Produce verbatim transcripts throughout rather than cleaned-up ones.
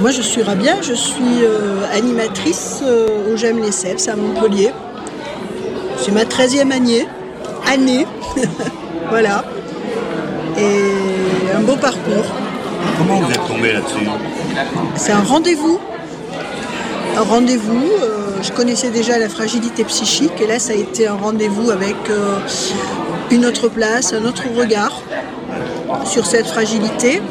Moi je suis Rabia, je suis euh, animatrice euh, au J'aime les Seps à Montpellier. C'est ma treizième année, année, voilà, et un beau parcours. Comment vous êtes tombé là-dessus ? C'est un rendez-vous, un rendez-vous, euh, je connaissais déjà la fragilité psychique et là ça a été un rendez-vous avec euh, une autre place, un autre regard sur cette fragilité.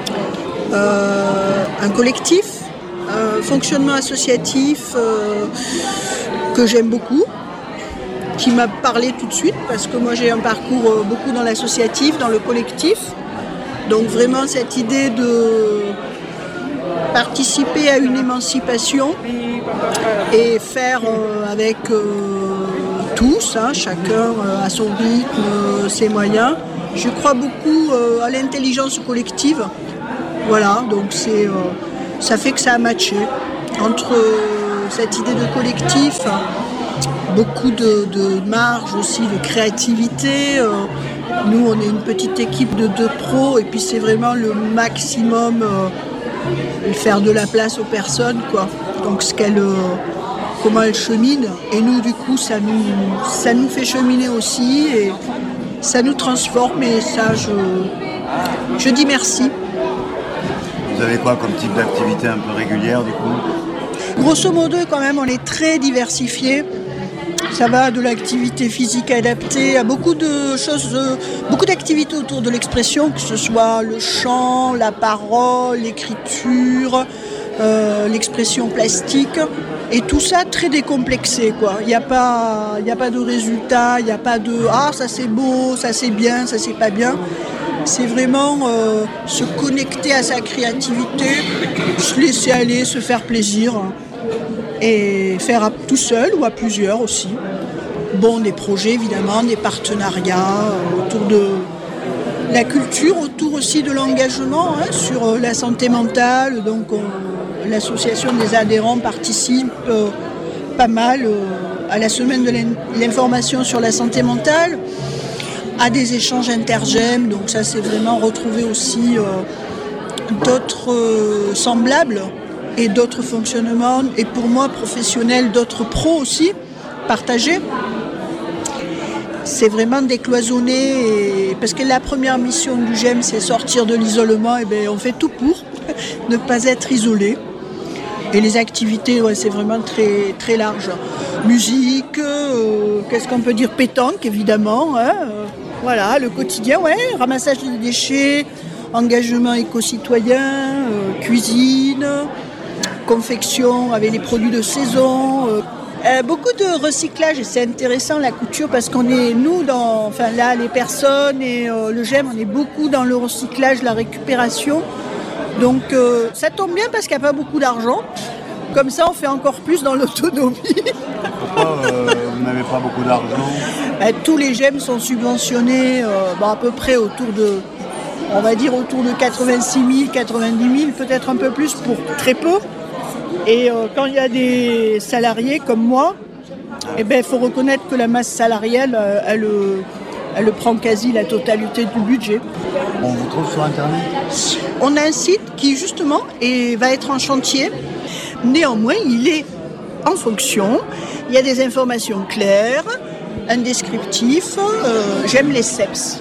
Euh, un collectif, un fonctionnement associatif euh, que j'aime beaucoup, qui m'a parlé tout de suite parce que moi j'ai un parcours euh, beaucoup dans l'associatif, dans le collectif. Donc vraiment cette idée de participer à une émancipation et faire euh, avec euh, tous, hein, chacun euh, à son rythme, euh, ses moyens. Je crois beaucoup euh, à l'intelligence collective. Voilà, donc c'est, euh, ça fait que ça a matché entre euh, cette idée de collectif, hein, beaucoup de, de marge aussi, de créativité. Euh, nous, on est une petite équipe de deux pros et puis c'est vraiment le maximum, euh, faire de la place aux personnes, quoi. Donc ce qu'elles, euh, comment elles cheminent. Et nous, du coup, ça nous, ça nous fait cheminer aussi et ça nous transforme et ça, je, je dis merci. Vous avez quoi comme type d'activité un peu régulière du coup ? Grosso modo, quand même, on est très diversifié. Ça va de l'activité physique adaptée à beaucoup de choses, euh, beaucoup d'activités autour de l'expression, que ce soit le chant, la parole, l'écriture, euh, l'expression plastique. Et tout ça très décomplexé, quoi. Il n'y a pas, il n'y a pas de résultat, il n'y a pas de « ah, ça c'est beau, ça c'est bien, ça c'est pas bien ». C'est vraiment euh, se connecter à sa créativité, se laisser aller, se faire plaisir et faire à, tout seul ou à plusieurs aussi. Bon, des projets évidemment, des partenariats euh, autour de la culture, autour aussi de l'engagement hein, sur euh, la santé mentale. Donc on, l'association des adhérents participe euh, pas mal euh, à la semaine de l'information sur la santé mentale, à des échanges intergèmes, donc ça c'est vraiment retrouver aussi euh, d'autres euh, semblables et d'autres fonctionnements, et pour moi professionnels, d'autres pros aussi, partagés. C'est vraiment décloisonner, et... parce que la première mission du GEM c'est sortir de l'isolement, et bien on fait tout pour ne pas être isolé. Et les activités, ouais, c'est vraiment très, très large. Musique, euh, qu'est-ce qu'on peut dire, pétanque évidemment, hein, euh, voilà, le quotidien, ouais, ramassage des déchets, engagement éco-citoyen, euh, cuisine, confection avec les produits de saison, euh, euh, beaucoup de recyclage et c'est intéressant la couture parce qu'on est, nous, dans, enfin là, les personnes et euh, le GEM, on est beaucoup dans le recyclage, la récupération. Donc euh, ça tombe bien parce qu'il n'y a pas beaucoup d'argent. Comme ça, on fait encore plus dans l'autonomie. Pourquoi euh, vous n'avez pas beaucoup d'argent ? Ben, tous les GEM sont subventionnés euh, ben, à peu près autour de, on va dire autour de quatre-vingt-six mille, quatre-vingt-dix mille, peut-être un peu plus pour très peu. Et euh, quand il y a des salariés comme moi, eh ben, il faut reconnaître que la masse salariale, euh, elle, elle prend quasi la totalité du budget. On vous trouve sur Internet ? On a un site qui justement est, va être en chantier. Néanmoins, il est en fonction. Il y a des informations claires, un descriptif. Euh, j'aime les Seps.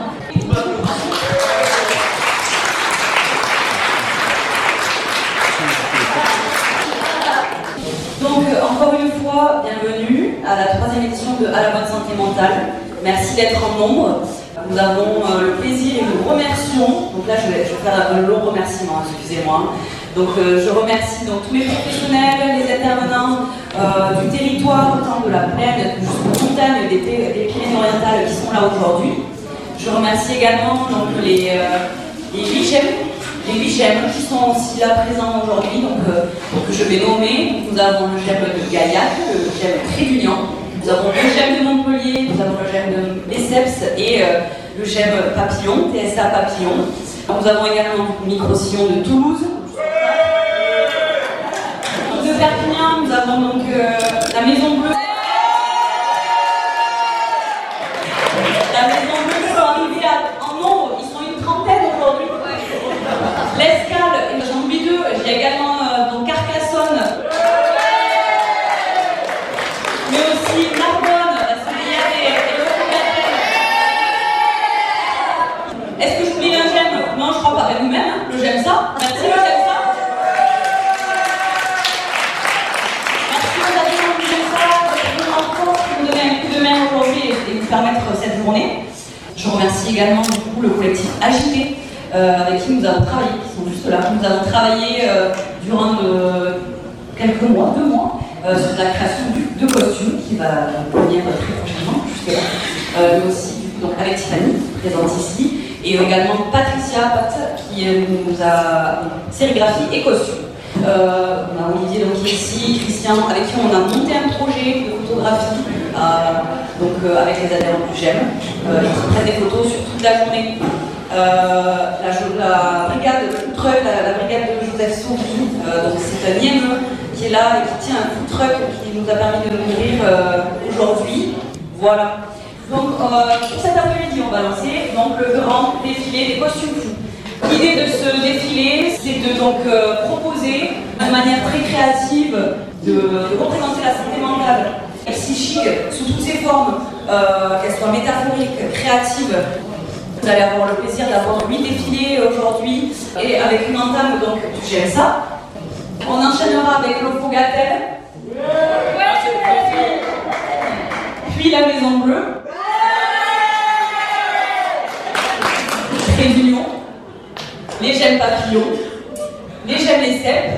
Donc, encore une fois, bienvenue à la troisième édition de À la bonne santé mentale. Merci d'être en nombre. Nous avons euh, le plaisir et nous remercions. Donc là, je vais, je vais faire un long remerciement, excusez-moi. Donc, euh, je remercie donc, tous les professionnels, les intervenants euh, du territoire, autant de la plaine jusqu'aux montagnes des, des Pyrénées-Orientales qui sont là aujourd'hui. Je remercie également donc, les, euh, les huit GEM, les huit GEM qui sont aussi là présents aujourd'hui, donc, euh, que je vais nommer. Nous avons le GEM de Gaillac, le GEM Tréguignan. Nous avons le GEM de Montpellier, nous avons le GEM de Lesseps et euh, le GEM Papillon, T S A Papillon. Nous avons également le Micro-Sillon de Toulouse. De Perpignan, nous avons donc euh, la Maison Bleue. La Maison Bleue qui sont arrivés à, en nombre, ils sont une trentaine aujourd'hui. L'Escale, et j'en oublie deux, j'ai également permettre cette journée. Je remercie également du coup le collectif Agité, euh, avec qui nous avons travaillé, qui sont juste là. Nous avons travaillé euh, durant de, quelques mois, deux mois, euh, sur la création du, de costumes, qui va venir très prochainement, jusque là. Euh, mais aussi donc, avec Tiffany, présente ici, et également Patricia Pat, qui nous a sérigraphie et costumes. Euh, on a Olivier donc, ici, Christian, avec qui on a monté un projet de photographie euh, donc, euh, avec les adhérents du G E M, euh, qui prennent des photos sur toute la journée. Euh, la, la brigade de food truck, la, la brigade de Joseph Sauvi, euh, donc c'est un I M E qui est là et qui tient un food truck qui nous a permis de nourrir euh, aujourd'hui. Voilà. Donc euh, pour cet après-midi, on va lancer donc, le grand défilé des costumes fous. L'idée de ce défilé, c'est de donc euh, proposer de manière très créative de, de représenter la santé mentale et psychique sous toutes ses formes, euh, qu'elles soient métaphoriques, créatives. Vous allez avoir le plaisir d'avoir huit défilés aujourd'hui et avec une entame donc du G M S A. On enchaînera avec le Fogatel, puis la Maison Bleue, Réunion, les gemmes papillons, les gemmes les cèpes.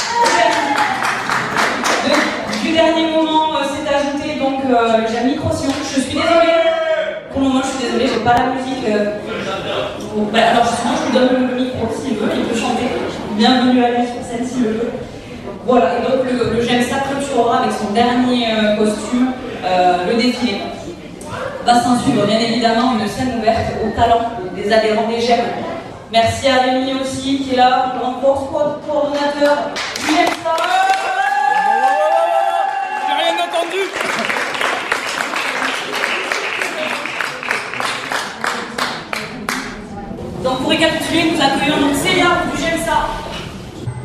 Du dernier moment, euh, s'est ajouté donc euh, le gemme microsion. Je suis désolée. Pour le moment, je suis désolée, j'ai pas la musique. Euh... Bon, bah, alors justement, je lui donne le micro s'il veut, il peut chanter. Bienvenue à lui sur scène s'il le veut. Voilà, et donc le, le G E M S A clôturera avec son dernier euh, costume euh, le défilé. Va s'en suivre bien évidemment une scène ouverte au talent des adhérents des G E M. Merci à Rémi aussi qui est là, le renfort coordonnateur du G E M S A.